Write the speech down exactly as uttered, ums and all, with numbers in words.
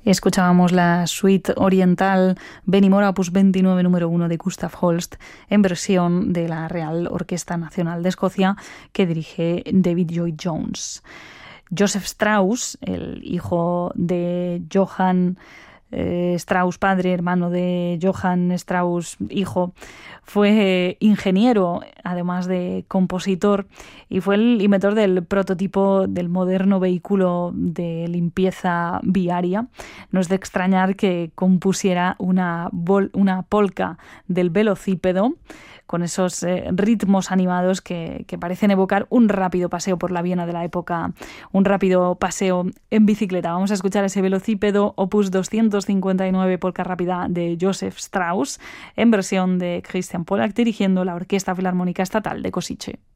Escuchábamos la suite oriental Benimora opus veintinueve número uno de Gustav Holst en versión de la Real Orquesta Nacional de Escocia que dirige David Lloyd Jones. Joseph Strauss, el hijo de Johann eh, Strauss padre, hermano de Johann Strauss hijo, fue ingeniero, además de compositor, y fue el inventor del prototipo del moderno vehículo de limpieza viaria. No es de extrañar que compusiera una, bol, una polca del velocípedo, con esos eh, ritmos animados que, que parecen evocar un rápido paseo por la Viena de la época, un rápido paseo en bicicleta. Vamos a escuchar ese velocípedo opus doscientos cincuenta y nueve, polca rápida de Joseph Strauss, en versión de Christian Pollack, dirigiendo la Orquesta Filarmónica Estatal de Košice.